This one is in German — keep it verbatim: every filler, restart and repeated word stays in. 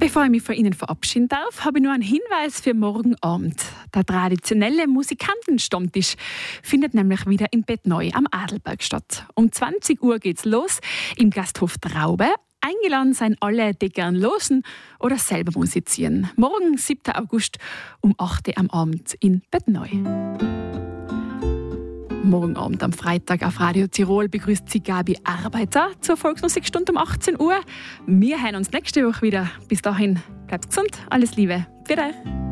Bevor ich mich von Ihnen verabschieden darf, habe ich nur einen Hinweis für morgen Abend. Der traditionelle Musikantenstammtisch findet nämlich wieder in Bettneu am Adelberg statt. Um zwanzig Uhr geht's los im Gasthof Traube. Eingeladen seien alle, die gern losen oder selber musizieren. Morgen, siebter August um acht Uhr am Abend in Bettneu. Morgen Abend am Freitag auf Radio Tirol begrüßt sie Gabi Arbeiter zur Volksmusikstunde um achtzehn Uhr. Wir hören uns nächste Woche wieder. Bis dahin, bleibt gesund, alles Liebe. Für euch.